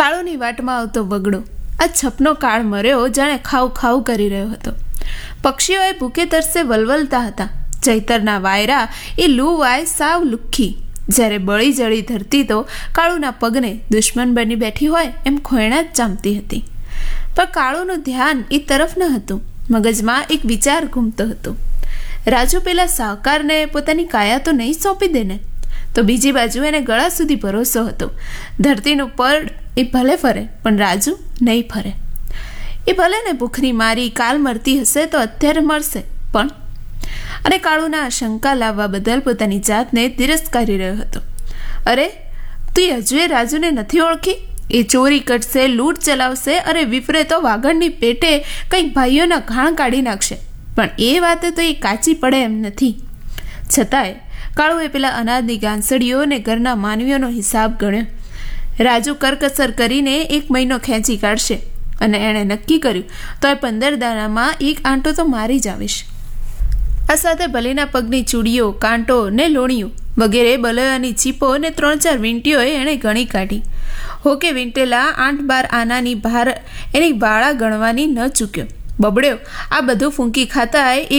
કાળુની વાટમાં આવતો વગડો આ છપનો કાળ મર્યો જાણે ખાવ ખાવ કરી રહ્યો હતો. પક્ષીઓએ ભૂખે તરસે વલવલતા હતા. ચૈતરના વાયરા એ લૂ વાય સાવ લુખ્ખી. જ્યારે બળી જળી ધરતી તો કાળુના પગને દુશ્મન બની બેઠી હોય એમ ખોયણા જ ચામતી હતી. પણ કાળુનું ધ્યાન એ તરફ ન હતું. મગજમાં એક વિચાર ઘૂમતો હતો. રાજુ પેલા સાહુકારને પોતાની કાયા તો નહીં સોંપી દે ને? તો બીજી બાજુ એને ગળા સુધી ભરોસો હતો. ધરતીનું પડ એ ભલે ફરે પણ રાજુ નહીં ફરે. એ ભલે ને ભૂખની મારી કાલ મરતી હશે તો અત્યારે મળશે પણ. અને કાળુના શંકા લાવવા બદલ પોતાની જાતને તિરસ્કારી રહ્યો હતો. અરે તું હજુ એ રાજુને નથી ઓળખી? એ ચોરી કરશે, લૂંટ ચલાવશે, અરે વિફરે તો વાગણની પેટે કંઈક ભાઈઓના ઘાણ કાઢી નાખશે. પણ એ વાતે તો એ કાચી પડે એમ નથી. છતાંય કાળુએ પેલા અનાજની ગાંસડીઓ અને ઘરના માનવીઓનો હિસાબ ગણ્યો. રાજુ કરકસર કરીને 1 મહિનો ખેંચી કાઢશે અને એણે નક્કી કર્યું તો એ 15 દાણામાં 1 આંટો તો મારી જ આવીશ. આ સાથે ભલીના પગની ચૂડીઓ, કાંટો ને લોણીઓ વગેરે બલયાની ચીપો ને 3-4 વીંટીઓએ એણે ગણી કાઢી. હોકે વીંટેલા 8-12 આનાની ભાર એની બાળા ગણવાની ન ચૂક્યો. બબડ્યો આ બધું ફૂંકી ખાતા